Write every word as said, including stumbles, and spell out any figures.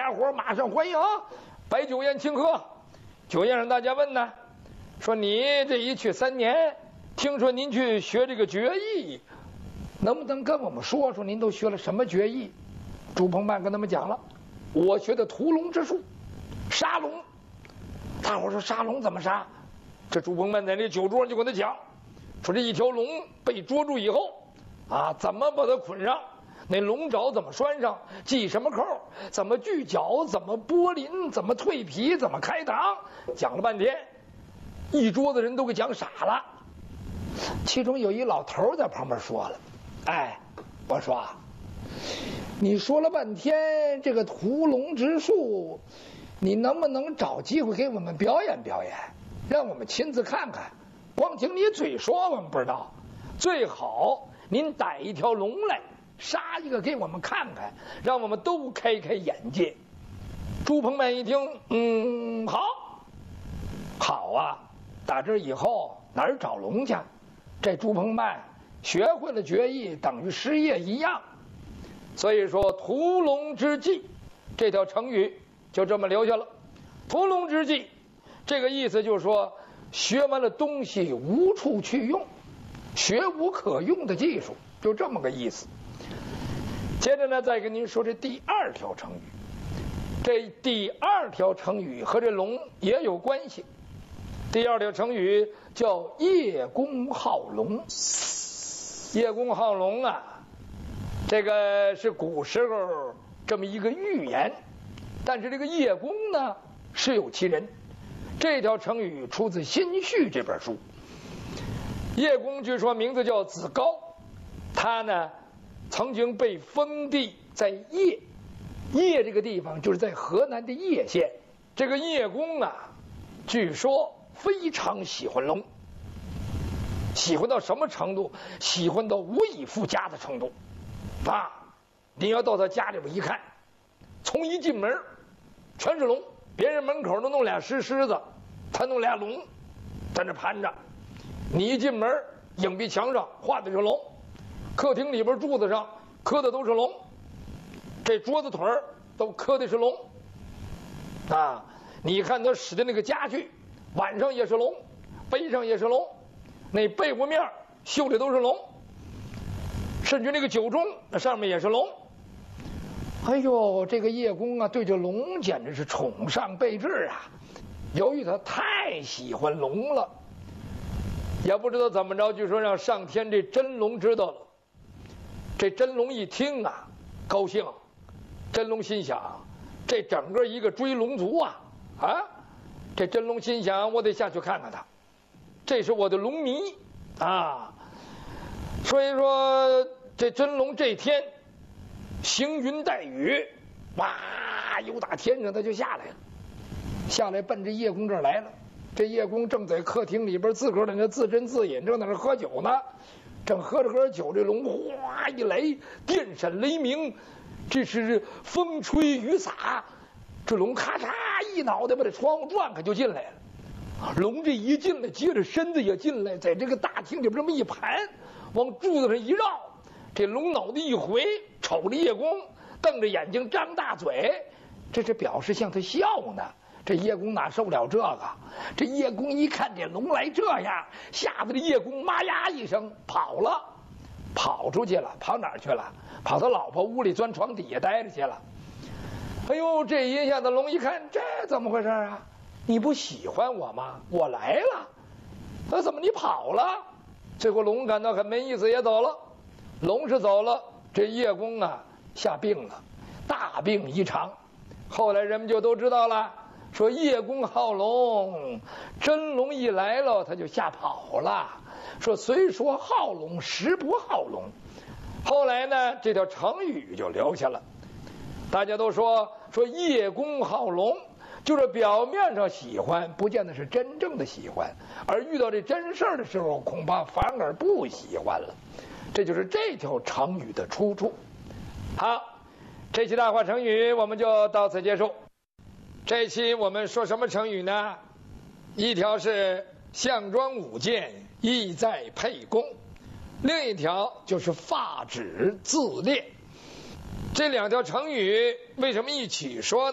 家伙马上欢迎，摆酒宴庆贺。酒宴上大家问呢，说你这一去三年，听说您去学这个绝艺，能不能跟我们说说您都学了什么绝艺？朱鹏曼跟他们讲了，我学的屠龙之术，杀龙。大伙说杀龙怎么杀？这朱鹏曼在这酒桌上就跟他讲，说这一条龙被捉住以后啊，怎么把它捆上？那龙爪怎么拴上？系什么扣？怎么锯脚？怎么剥鳞？怎么蜕皮？怎么开膛？讲了半天，一桌子人都给讲傻了。其中有一老头在旁边说了：“哎，我说，你说了半天这个屠龙之术，你能不能找机会给我们表演表演，让我们亲自看看？光听你嘴说我们不知道，最好您逮一条龙来，杀一个给我们看看，让我们都开开眼界。”朱鹏曼一听，嗯，好，好啊！打这以后哪儿找龙去？这朱鹏曼学会了绝艺，等于失业一样。所以说，屠龙之计这条成语就这么留下了。屠龙之计，这个意思就是说，学完了东西无处去用，学无可用的技术，就这么个意思。接着呢，再跟您说这第二条成语。这第二条成语和这龙也有关系。第二条成语叫叶公好龙。叶公好龙啊，这个是古时候这么一个寓言，但是这个叶公呢是有其人。这条成语出自《新序》这本书。叶公据说名字叫子高，他呢曾经被封地在叶，叶这个地方就是在河南的叶县。这个叶公啊，据说非常喜欢龙，喜欢到什么程度？喜欢到无以复加的程度啊！你要到他家里边一看，从一进门全是龙，别人门口都弄俩石狮子，他弄俩龙在那盘着。你一进门，影壁墙上画的是龙，客厅里边柱子上刻的都是龙，这桌子腿儿都刻的是龙啊！你看他使的那个家具，碗上也是龙，杯上也是龙，那被窝面绣的都是龙，甚至那个酒盅那上面也是龙。哎呦，这个叶公啊，对这龙简直是崇尚备至啊！由于他太喜欢龙了，也不知道怎么着，据说让上天这真龙知道了。这真龙一听啊，高兴。真龙心想，这整个一个追龙族啊啊！这真龙心想，我得下去看看他，这是我的龙迷啊。所以说，这真龙这天行云带雨，哇，由打天上他就下来了，下来奔着叶公这儿来了。这叶公正在客厅里边自个儿在那自斟自饮，正在那喝酒呢。正喝着喝着酒，这龙哗一来，电闪雷鸣，这是风吹雨洒，这龙咔嚓一脑袋把这窗户撞开就进来了。龙这一进来，接着身子也进来，在这个大厅里边这么一盘，往柱子上一绕，这龙脑袋一回，瞅着叶公，瞪着眼睛，张大嘴，这是表示向他笑呢。这叶公哪受了这个？这叶公一看这龙来这样，吓得这叶公妈呀一声跑了，跑出去了。跑哪儿去了？跑他老婆屋里钻床底下待着去了。哎呦，这一下子龙一看，这怎么回事啊？你不喜欢我吗？我来了，那怎么你跑了？最后龙感到很没意思，也走了。龙是走了，这叶公啊下病了，大病一场。后来人们就都知道了，说叶公好龙，真龙一来了他就吓跑了。说虽说好龙，实不好龙。后来呢，这条成语就留下了。大家都说说叶公好龙，就是表面上喜欢，不见得是真正的喜欢，而遇到这真事儿的时候，恐怕反而不喜欢了。这就是这条成语的出处。好，这期大话成语我们就到此结束。这一期我们说什么成语呢？一条是项庄舞剑，意在沛公；另一条就是发指自恋。这两条成语为什么一起说呢？